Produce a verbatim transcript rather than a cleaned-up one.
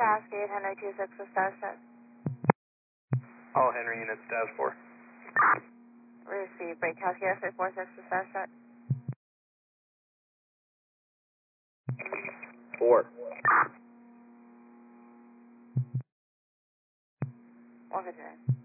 Cascade, Henry two six with status check. All Henry units, dash four. Receive, break Cascade X-ray four six with status check. Four. one fifty-nine.